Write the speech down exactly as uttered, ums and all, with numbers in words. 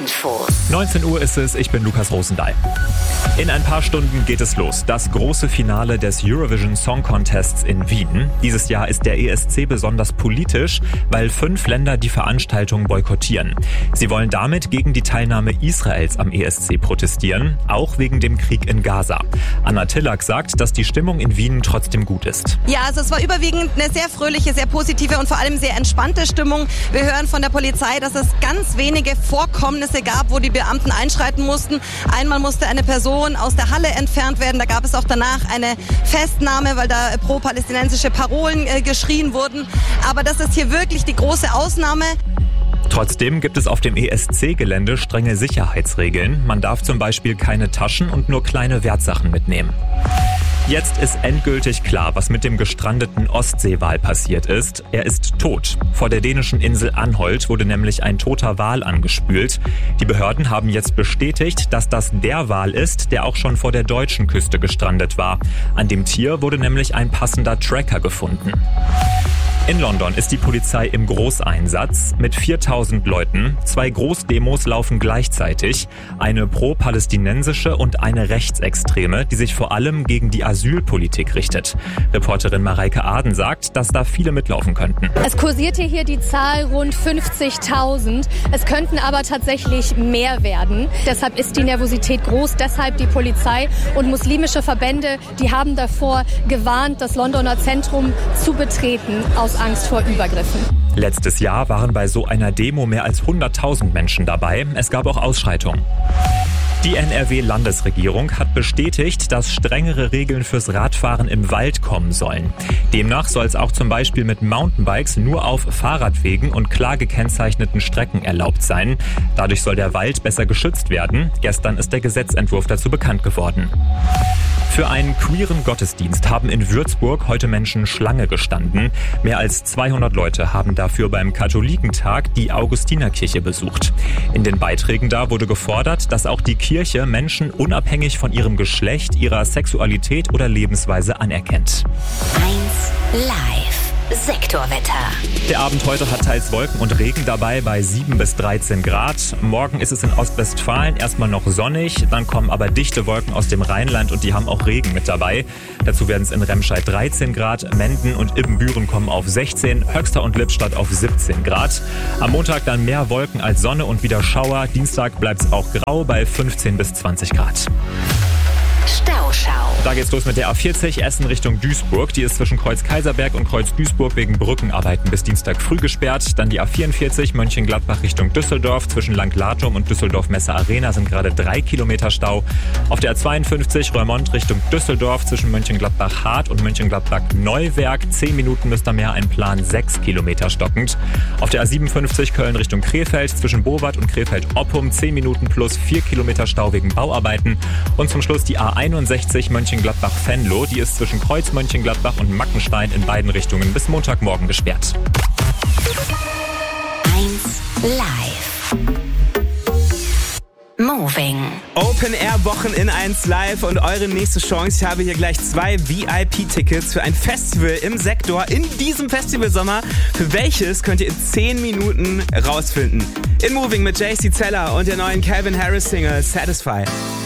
Infos. neunzehn Uhr ist es, ich bin Lukas Rosendahl. In ein paar Stunden geht es los. Das große Finale des Eurovision Song Contests in Wien. Dieses Jahr ist der E S C besonders politisch, weil fünf Länder die Veranstaltung boykottieren. Sie wollen damit gegen die Teilnahme Israels am E S C protestieren, auch wegen dem Krieg in Gaza. Anna Tillack sagt, dass die Stimmung in Wien trotzdem gut ist. Ja, also es war überwiegend eine sehr fröhliche, sehr positive und vor allem sehr entspannte Stimmung. Wir hören von der Polizei, dass es ganz wenige Vorkommnisse gab, wo die Beamten einschreiten mussten. Einmal musste eine Person aus der Halle entfernt werden. Da gab es auch danach eine Festnahme, weil da pro-palästinensische Parolen äh, geschrien wurden. Aber das ist hier wirklich die große Ausnahme. Trotzdem gibt es auf dem E S C-Gelände strenge Sicherheitsregeln. Man darf zum Beispiel keine Taschen und nur kleine Wertsachen mitnehmen. Jetzt ist endgültig klar, was mit dem gestrandeten Ostseewal passiert ist. Er ist tot. Vor der dänischen Insel Anholt wurde nämlich ein toter Wal angespült. Die Behörden haben jetzt bestätigt, dass das der Wal ist, der auch schon vor der deutschen Küste gestrandet war. An dem Tier wurde nämlich ein passender Tracker gefunden. In London ist die Polizei im Großeinsatz mit viertausend Leuten. Zwei Großdemos laufen gleichzeitig. Eine pro-palästinensische und eine rechtsextreme, die sich vor allem gegen die Asylpolitik richtet. Reporterin Mareike Aden sagt, dass da viele mitlaufen könnten. Es kursierte hier die Zahl rund fünfzigtausend. Es könnten aber tatsächlich mehr werden. Deshalb ist die Nervosität groß. Deshalb die Polizei und muslimische Verbände, die haben davor gewarnt, das Londoner Zentrum zu betreten, aus Angst vor Übergriffen. Letztes Jahr waren bei so einer Demo mehr als hunderttausend Menschen dabei. Es gab auch Ausschreitungen. Die N R W-Landesregierung hat bestätigt, dass strengere Regeln fürs Radfahren im Wald kommen sollen. Demnach soll es auch zum Beispiel mit Mountainbikes nur auf Fahrradwegen und klar gekennzeichneten Strecken erlaubt sein. Dadurch soll der Wald besser geschützt werden. Gestern ist der Gesetzentwurf dazu bekannt geworden. Für einen queeren Gottesdienst haben in Würzburg heute Menschen Schlange gestanden. Mehr als zweihundert Leute haben dafür beim Katholikentag die Augustinerkirche besucht. In den Beiträgen da wurde gefordert, dass auch die Kirche Menschen unabhängig von ihrem Geschlecht, ihrer Sexualität oder Lebensweise anerkennt. eins live. Sektorwetter. Der Abend heute hat teils Wolken und Regen dabei bei sieben bis dreizehn Grad. Morgen ist es in Ostwestfalen erstmal noch sonnig, dann kommen aber dichte Wolken aus dem Rheinland und die haben auch Regen mit dabei. Dazu werden es in Remscheid dreizehn Grad, Menden und Ibbenbüren kommen auf sechzehn, Höxter und Lippstadt auf siebzehn Grad. Am Montag dann mehr Wolken als Sonne und wieder Schauer. Dienstag bleibt es auch grau bei fünfzehn bis zwanzig Grad. Stauschau. Da geht's los mit der A vierzig Essen Richtung Duisburg. Die ist zwischen Kreuz Kaiserberg und Kreuz Duisburg wegen Brückenarbeiten bis Dienstag früh gesperrt. Dann die A vierundvierzig Mönchengladbach Richtung Düsseldorf. Zwischen Langlatum und Düsseldorf-Messe Arena sind gerade drei Kilometer Stau. Auf der A zweiundfünfzig Roermond Richtung Düsseldorf zwischen Mönchengladbach-Hart und Mönchengladbach-Neuwerk. Zehn Minuten müsst ihr mehr einplanen, sechs Kilometer stockend. Auf der A siebenundfünfzig Köln Richtung Krefeld zwischen Bowart und Krefeld-Oppum. Zehn Minuten plus vier Kilometer Stau wegen Bauarbeiten. Und zum Schluss die A einundsechzig Mönchengladbach-Venlo. Die ist zwischen Kreuz Mönchengladbach und Mackenstein in beiden Richtungen bis Montagmorgen gesperrt. eins live. Moving. Open-Air-Wochen in eins live und eure nächste Chance. Ich habe hier gleich zwei V I P-Tickets für ein Festival im Sektor in diesem Festivalsommer. Für welches könnt ihr in zehn Minuten rausfinden. In Moving mit J C Zeller und der neuen Calvin Harris Single Satisfy.